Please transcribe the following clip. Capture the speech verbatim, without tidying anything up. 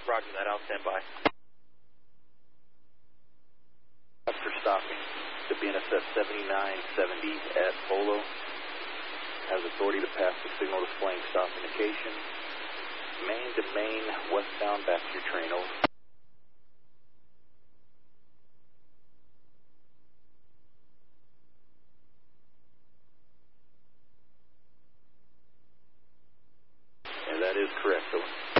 Roger that. I'll stand by. After stopping to B N S S seventy-nine seventy at Polo, has authority to pass the signal displaying stop indication. Main to main, westbound, back to your train, over. Yeah, that is correct, over.